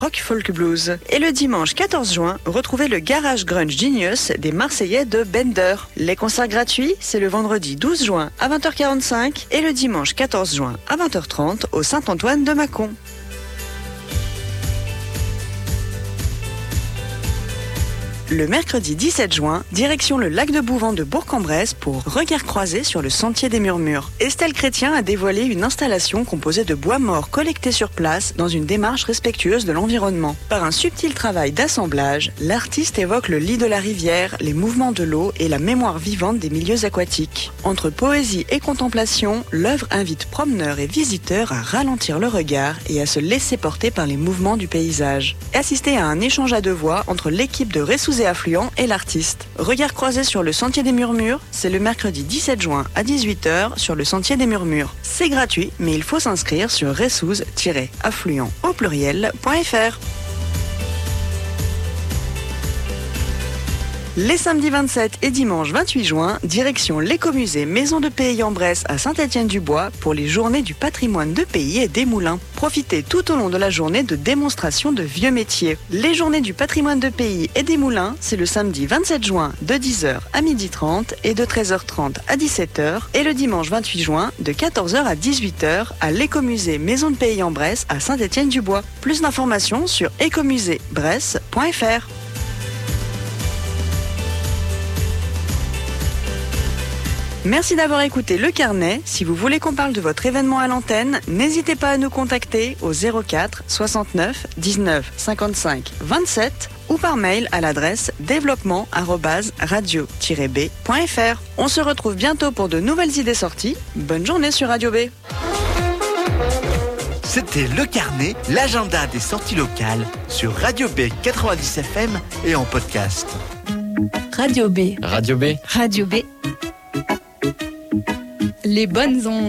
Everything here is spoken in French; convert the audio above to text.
Rock Folk Blues. Et le dimanche 14 juin, retrouvez le Garage Grunge Genius des Marseillais de Bender. Les concerts gratuits, c'est le vendredi 12 juin à 20h45 et le dimanche 14 juin à 20h30 au Saint-Antoine de Mâcon. Le mercredi 17 juin, direction le lac de Bouvant de Bourg-en-Bresse pour Regard croisé sur le sentier des Murmures. Estelle Chrétien a dévoilé une installation composée de bois mort collecté sur place dans une démarche respectueuse de l'environnement. Par un subtil travail d'assemblage, l'artiste évoque le lit de la rivière, les mouvements de l'eau et la mémoire vivante des milieux aquatiques. Entre poésie et contemplation, l'œuvre invite promeneurs et visiteurs à ralentir le regard et à se laisser porter par les mouvements du paysage. Assister à un échange à deux voix entre l'équipe de Ressous et Affluents et l'artiste. Regard croisé sur le sentier des Murmures, c'est le mercredi 17 juin à 18h sur le sentier des Murmures. C'est gratuit, mais il faut s'inscrire sur ressous-affluents au pluriel.fr. Les samedis 27 et dimanche 28 juin, direction l'écomusée Maison de Pays-en-Bresse à Saint-Étienne-du-Bois pour les journées du patrimoine de Pays et des Moulins. Profitez tout au long de la journée de démonstrations de vieux métiers. Les journées du patrimoine de Pays et des Moulins, c'est le samedi 27 juin de 10h à 12h30 et de 13h30 à 17h et le dimanche 28 juin de 14h à 18h à l'écomusée Maison de Pays-en-Bresse à Saint-Étienne-du-Bois. Plus d'informations sur écomuséebresse.fr. Merci d'avoir écouté Le Carnet. Si vous voulez qu'on parle de votre événement à l'antenne, n'hésitez pas à nous contacter au 04 69 19 55 27 ou par mail à l'adresse développement@radio-b.fr. On se retrouve bientôt pour de nouvelles idées sorties. Bonne journée sur Radio B. C'était Le Carnet, l'agenda des sorties locales sur Radio B 90 FM et en podcast. Radio B. Radio B. Radio B. Les bonnes ondes.